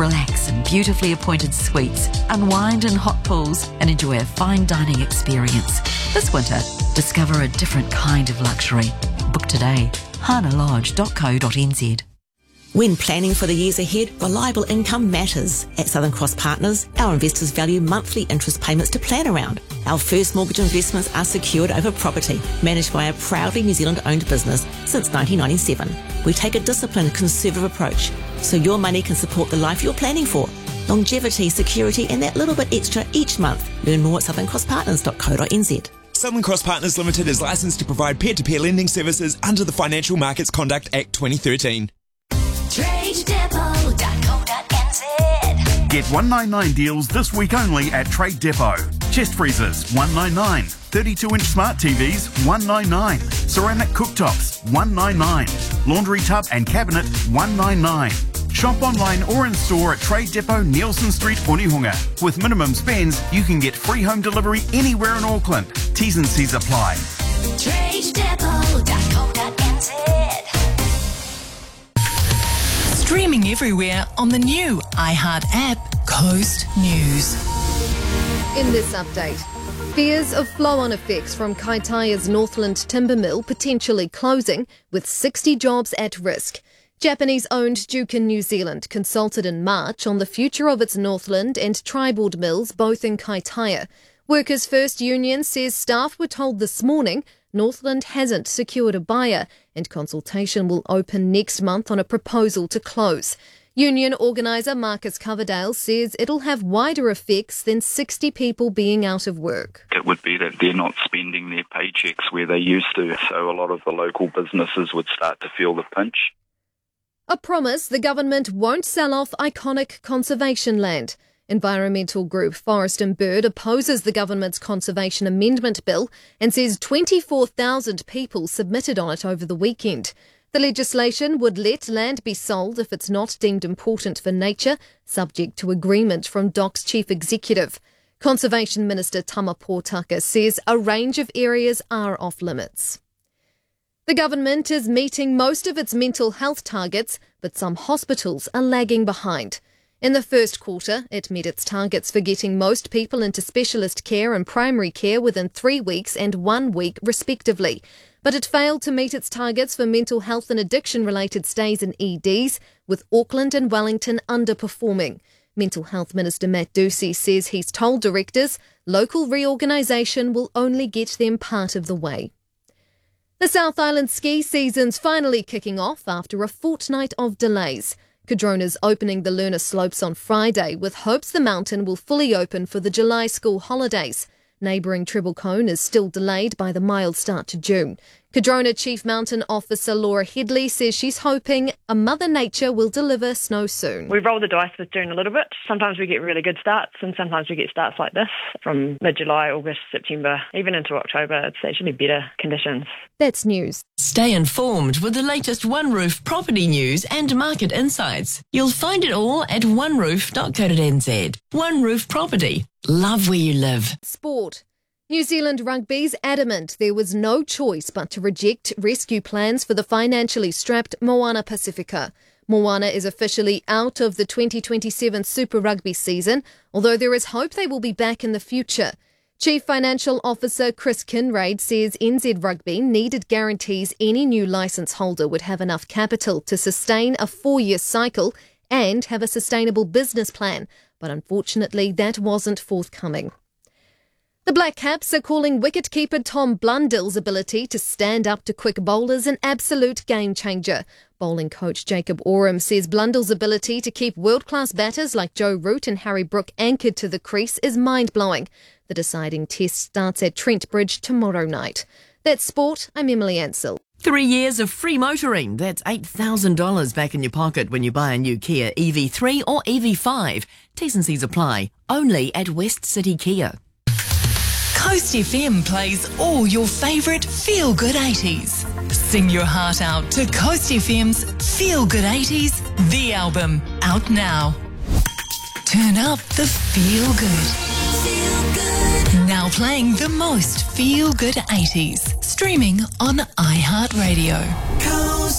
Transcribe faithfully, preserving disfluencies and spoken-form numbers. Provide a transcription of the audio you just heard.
Relax in beautifully appointed suites, unwind in hot pools and enjoy a fine dining experience. This winter, discover a different kind of luxury. Book today. hana lodge dot co dot n z. When planning for the years ahead, reliable income matters. At Southern Cross Partners, our investors value monthly interest payments to plan around. Our first mortgage investments are secured over property, managed by a proudly New Zealand-owned business since nineteen ninety-seven. We take a disciplined, conservative approach, so your money can support the life you're planning for. Longevity, security, and that little bit extra each month. Learn more at southern cross partners dot co dot n z. Southern Cross Partners Limited is licensed to provide peer-to-peer lending services under the Financial Markets Conduct Act twenty thirteen. trade depot dot co dot n z. Get one ninety-nine deals this week only at Trade Depot. Chest freezers, one ninety-nine. thirty-two inch smart T Vs, one ninety-nine. Ceramic cooktops, one ninety-nine. Laundry tub and cabinet, one ninety-nine. Shop online or in store at Trade Depot, Nielsen Street, Onehunga. With minimum spends, you can get free home delivery anywhere in Auckland. T's and C's apply. trade depot dot co dot n z. Streaming everywhere on the new iHeart app, Coast News. In this update, fears of flow-on effects from Kaitaia's Northland timber mill potentially closing, with sixty jobs at risk. Japanese-owned Jukin New Zealand consulted in March on the future of its Northland and Triboard mills, both in Kaitaia. Workers' First Union says staff were told this morning Northland hasn't secured a buyer, and consultation will open next month on a proposal to close. Union organiser Marcus Coverdale says it'll have wider effects than sixty people being out of work. It would be that they're not spending their paychecks where they used to, so a lot of the local businesses would start to feel the pinch. A promise the government won't sell off iconic conservation land. Environmental group Forest and Bird opposes the government's Conservation Amendment Bill and says twenty-four thousand people submitted on it over the weekend. The legislation would let land be sold if it's not deemed important for nature, subject to agreement from D O C's chief executive. Conservation Minister Tama Pōtaka says a range of areas are off limits. The government is meeting most of its mental health targets, but some hospitals are lagging behind. In the first quarter, it met its targets for getting most people into specialist care and primary care within three weeks and one week, respectively. But it failed to meet its targets for mental health and addiction-related stays in E Ds, with Auckland and Wellington underperforming. Mental Health Minister Matt Ducey says he's told directors local reorganisation will only get them part of the way. The South Island ski season's finally kicking off after a fortnight of delays. Cardrona's opening the learner slopes on Friday, with hopes the mountain will fully open for the July school holidays. Neighbouring Treble Cone is still delayed by the mild start to June. Cardrona Chief Mountain Officer Laura Headley says she's hoping a Mother Nature will deliver snow soon. We roll the dice with June a little bit. Sometimes we get really good starts and sometimes we get starts like this from mid-July, August, September, even into October. It's actually better conditions. That's news. Stay informed with the latest One Roof property news and market insights. You'll find it all at one roof dot co dot n z. One Roof Property. Love where you live. Sport. New Zealand Rugby's adamant there was no choice but to reject rescue plans for the financially strapped Moana Pacifica. Moana is officially out of the twenty twenty-seven Super Rugby season, although there is hope they will be back in the future. Chief Financial Officer Chris Kinraid says N Z Rugby needed guarantees any new licence holder would have enough capital to sustain a four-year cycle and have a sustainable business plan, but unfortunately that wasn't forthcoming. The Black Caps are calling wicketkeeper Tom Blundell's ability to stand up to quick bowlers an absolute game changer. Bowling coach Jacob Oram says Blundell's ability to keep world-class batters like Joe Root and Harry Brook anchored to the crease is mind-blowing. The deciding test starts at Trent Bridge tomorrow night. That's sport. I'm Emily Ansell. Three years of free motoring. That's eight thousand dollars back in your pocket when you buy a new Kia E V three or E V five. T's and C's apply. Only at West City Kia. Coast F M plays all your favourite feel-good eighties. Sing your heart out to Coast F M's Feel Good eighties, the album, out now. Turn up the feel good. Feel good. Now playing the most feel-good eighties. Streaming on iHeartRadio. Coast